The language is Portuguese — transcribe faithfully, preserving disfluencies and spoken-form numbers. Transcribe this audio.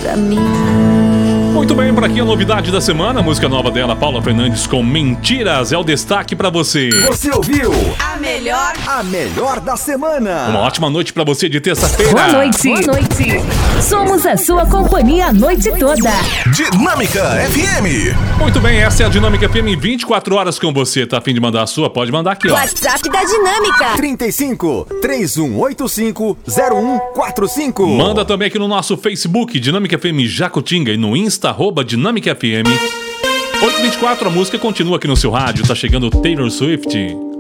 pra mim. Muito bem, por aqui a novidade da semana, a música nova dela, Paula Fernandes com Mentiras, é o destaque pra você. Você ouviu A melhor, a melhor da semana. Uma ótima noite pra você de terça-feira. Boa noite. Boa noite. Somos a sua companhia a noite toda. Dinâmica F M. Muito bem, essa é a Dinâmica F M, vinte e quatro horas com você. Tá a fim de mandar a sua? Pode mandar aqui, ó. WhatsApp da Dinâmica. trinta e cinco, três um oito cinco, zero um quatro cinco. Manda também aqui no nosso Facebook, Dinâmica F M Jacutinga, e no Insta, arroba Dinâmica F M. oito e vinte e quatro, a música continua aqui no seu rádio, tá chegando Taylor Swift.